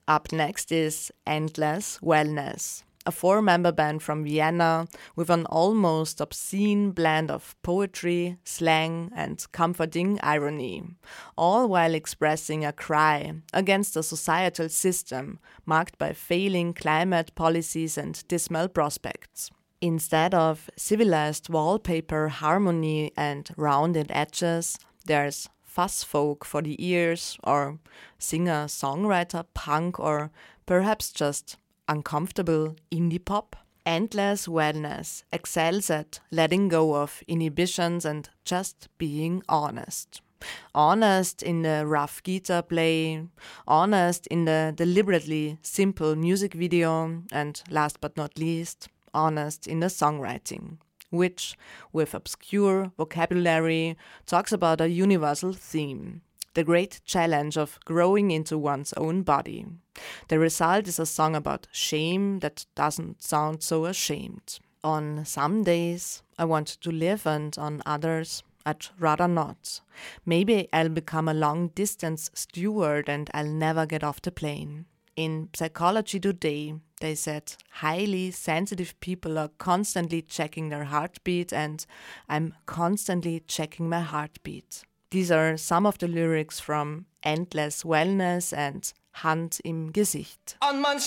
Up next is Endless Wellness, a four-member band from Vienna with an almost obscene blend of poetry, slang, and comforting irony, all while expressing a cry against a societal system marked by failing climate policies and dismal prospects. Instead of civilized wallpaper harmony and rounded edges, there's fuzz folk for the ears, or singer-songwriter punk, or perhaps just uncomfortable indie pop. Endless Wellness excels at letting go of inhibitions and just being honest. Honest in the rough guitar play, honest in the deliberately simple music video, and last but not least, honest in the songwriting, which, with obscure vocabulary, talks about a universal theme: the great challenge of growing into one's own body. The result is a song about shame that doesn't sound so ashamed. On some days, I want to live, and on others, I'd rather not. Maybe I'll become a long-distance steward and I'll never get off the plane. In Psychology Today, they said highly sensitive people are constantly checking their heartbeat, and I'm constantly checking my heartbeat. These are some of the lyrics from Endless Wellness and Hand im Gesicht. An